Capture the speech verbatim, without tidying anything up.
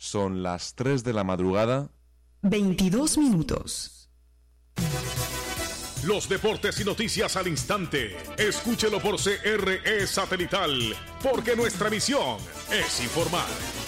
Son las tres de la madrugada. veintidós minutos. Los deportes y noticias al instante. Escúchelo por C R E Satelital, porque nuestra misión es informar.